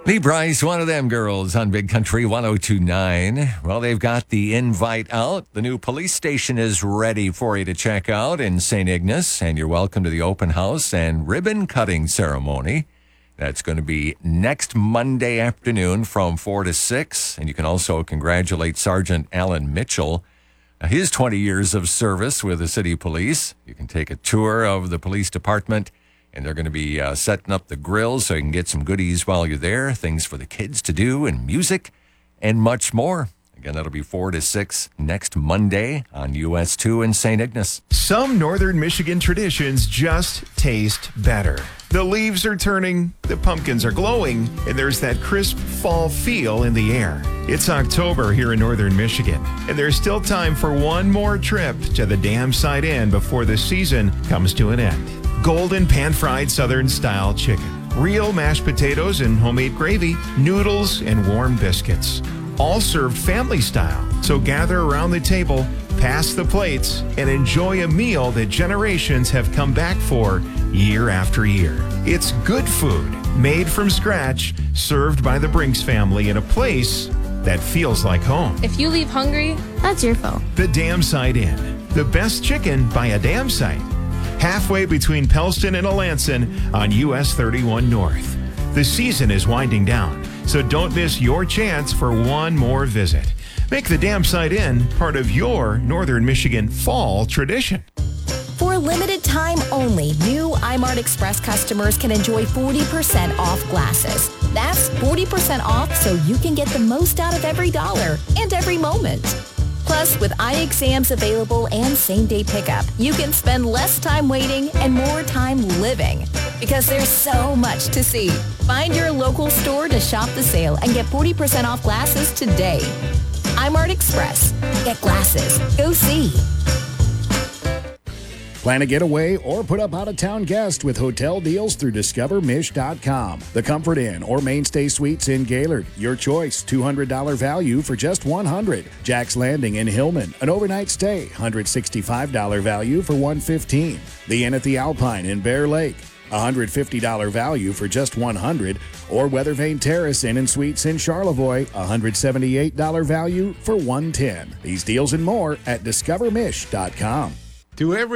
Lee Bryce, one of them girls on Big Country 1029. Well, they've got the invite out. The new police station is ready for you to check out in St. Ignace, and you're welcome to the open house and ribbon cutting ceremony. That's going to be next Monday afternoon from 4 to 6. And you can also congratulate Sergeant Alan Mitchell, his 20 years of service with the city police. You can take a tour of the police department. And they're going to be setting up the grill so you can get some goodies while you're there, things for the kids to do, and music, and much more. Again, that'll be 4 to 6 next Monday on US 2 in St. Ignace. Some northern Michigan traditions just taste better. The leaves are turning, the pumpkins are glowing, and there's that crisp fall feel in the air. It's October here in northern Michigan, and there's still time for one more trip to the Dam Side Inn before the season comes to an end. Golden pan-fried Southern-style chicken, real mashed potatoes and homemade gravy, noodles, and warm biscuits. All served family style. So gather around the table, pass the plates, and enjoy a meal that generations have come back for year after year. It's good food, made from scratch, served by the Brinks family in a place that feels like home. If you leave hungry, that's your fault. The Dam Side Inn. The best chicken by a dam site. Halfway between Pellston and Alanson on US 31 North. The season is winding down, so don't miss your chance for one more visit. Make the Dam Side Inn part of your Northern Michigan fall tradition. For a limited time only, new iMart Express customers can enjoy 40% off glasses. That's 40% off so you can get the most out of every dollar and every moment. Plus, with eye exams available and same-day pickup, you can spend less time waiting and more time living. Because there's so much to see. Find your local store to shop the sale and get 40% off glasses today. iMart Express. Get glasses. Go see. Plan a getaway or put up out-of-town guest with hotel deals through DiscoverMish.com. The Comfort Inn or Mainstay Suites in Gaylord. Your choice, $200 value for just $100. Jack's Landing in Hillman, an overnight stay, $165 value for $115. The Inn at the Alpine in Bear Lake, $150 value for just $100. Or Weathervane Terrace Inn and Suites in Charlevoix, $178 value for $110. These deals and more at DiscoverMish.com. To every